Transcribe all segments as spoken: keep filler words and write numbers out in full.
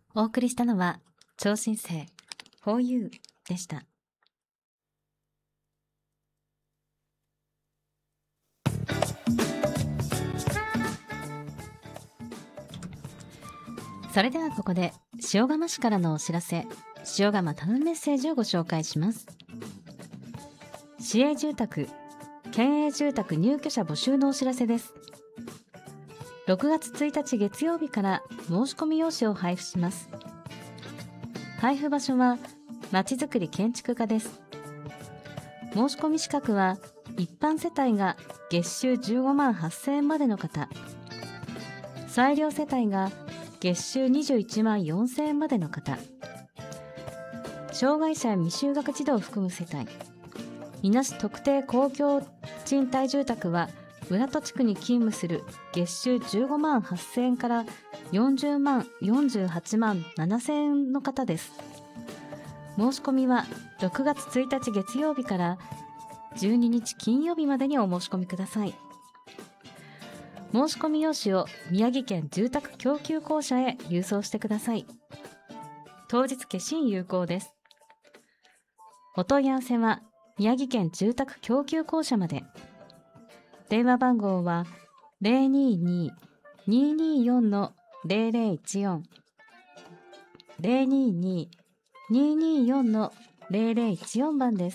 お送りしたのは超新星 フォーユー でした。それではここで塩釜市からのお知らせ、塩釜タウンメッセージをご紹介します。市営住宅、県営住宅入居者募集のお知らせです。ろくがつついたち月曜日から申し込み用紙を配布します。配布場所はまちづくり建築課です。申し込み資格は一般世帯が月収じゅうごまんはっせんえんまでの方、裁量世帯が月収にじゅういちまんよんせんえんまでの方、障害者や未就学児童を含む世帯、伊那市特定公共賃貸住宅は浦戸地区に勤務する月収じゅうごまんはっせんえんからよんじゅうまんよんじゅうはちまんななせんえんの方です。申し込みはろくがつついたち月曜日からじゅうににち金曜日までにお申し込みください。申し込み用紙を宮城県住宅供給公社へ郵送してください。当日消印有効です。お問い合わせは宮城県住宅供給公社まで。電話番号は ゼロにーにー にーにーよん ゼロゼロいちよん ゼロにーにー にーにーよん ゼロゼロいちよん 番です。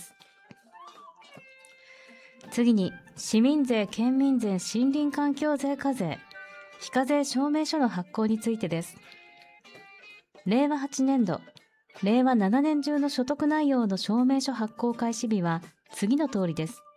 次に市民税、県民税、森林環境税課税、非課税証明書の発行についてです。れいわはちねんど、れいわななねん中の所得内容の証明書発行開始日は次の通りです。